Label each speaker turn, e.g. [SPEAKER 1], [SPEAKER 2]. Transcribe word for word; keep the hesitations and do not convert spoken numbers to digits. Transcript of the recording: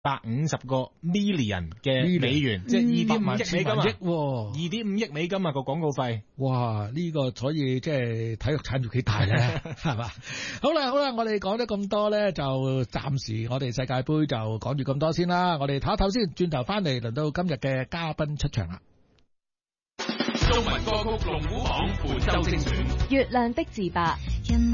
[SPEAKER 1] 百五十個 million 嘅美元，即係二點五億美金啊！二點五億美金啊個廣告費。
[SPEAKER 2] 哇！呢、這個所以即係體育產業幾大咧，係嘛？好啦好啦，我哋講咗咁多咧，就暫時我哋世界盃就講住咁多先啦。我哋唞一唞先，轉頭翻嚟輪到今日嘅嘉賓出場啦。
[SPEAKER 3] 中文歌曲龍虎榜本周精選，
[SPEAKER 4] 月亮的自白。